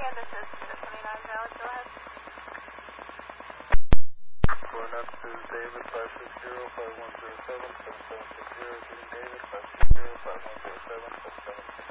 again, this is 29 Valley, go ahead. Going up to David, 560-5107, 7760, Green David, 560-5107, 7760.